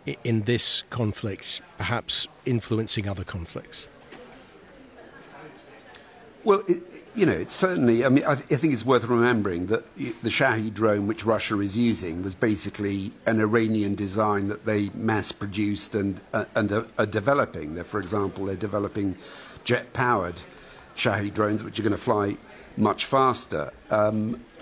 in this conflict, perhaps influencing other conflicts? Well, it's certainly, I think it's worth remembering that the Shahed drone, which Russia is using, was basically an Iranian design that they mass-produced and are developing. For example, they're developing jet-powered Shahed drones, which are going to fly much faster.